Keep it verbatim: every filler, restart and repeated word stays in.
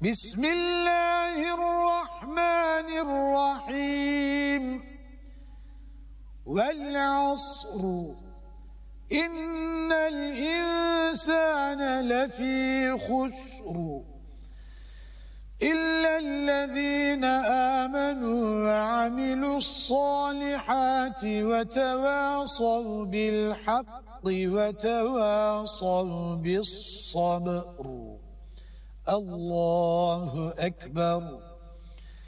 بسم الله الرحمن الرحيم والعصر إن الإنسان لفي خسر إلا الذين آمنوا وعملوا الصالحات وتواصوا بالحق وتواصوا بالصبر. الله أكبر.